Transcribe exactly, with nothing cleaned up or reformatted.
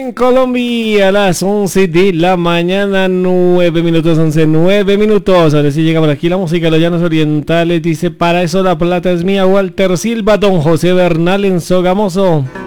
En Colombia a las once de la mañana, nueve minutos, once, nueve minutos. Ahora sí llega por aquí la música de los Llanos Orientales. Dice, para eso la plata es mía, Walter Silva, Don José Bernal en Sogamoso.